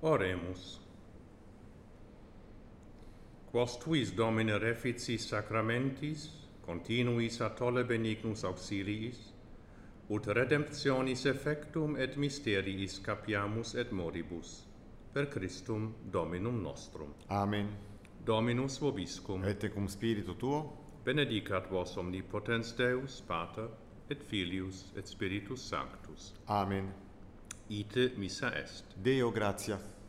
Oremus. Quos tuis Domine reficis sacramentis, continuis a tolle benignus auxiliis, ut redemptionis effectum et mysteriis capiamus et moribus, per Christum Dominum nostrum. Amen. Dominus vobiscum. Et cum spiritu tuo, Benedicat vos omnipotens Deus, Pater, et Filius, et Spiritus Sanctus. Amen. Ite missa est. Deo gratia.